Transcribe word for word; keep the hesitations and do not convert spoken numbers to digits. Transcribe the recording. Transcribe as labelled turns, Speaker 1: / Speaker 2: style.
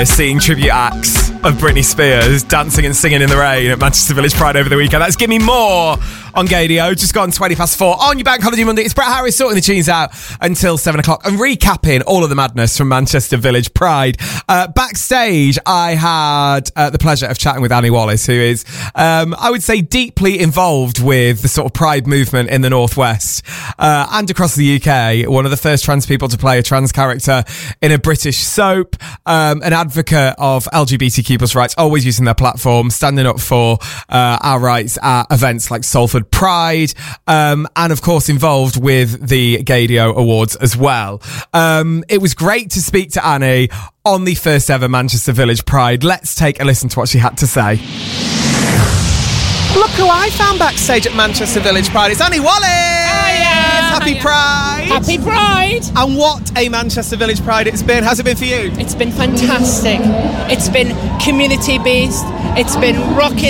Speaker 1: Seeing tribute acts of Britney Spears dancing and singing in the rain at Manchester Village Pride over the weekend. That's Give Me More on Gaydio. Just gone twenty past four on your Bank Holiday Monday. It's Brett Harris sorting the tunes out until seven o'clock and recapping all of the madness from Manchester Village Pride. Uh, backstage, I had uh, the pleasure of chatting with Annie Wallace, who is, um, I would say, deeply involved with the sort of Pride movement in the Northwest uh, and across the U K. One of the first trans people to play a trans character in a British soap. Um, an advocate of L G B T Q plus rights, always using their platform, standing up for uh, our rights at events like Salford Pride, um, and of course involved with the Gaydio Awards as well. Um, it was great to speak to Annie on the first ever Manchester Village Pride. Let's take a listen to what she had to say. Look who I found backstage at Manchester Village Pride. It's Annie Wallace!
Speaker 2: Hiya!
Speaker 1: Happy
Speaker 2: Hiya.
Speaker 1: Pride!
Speaker 2: Happy Pride!
Speaker 1: And what a Manchester Village Pride it's been. How's it been for you?
Speaker 2: It's been fantastic. It's been community-based. It's been rocking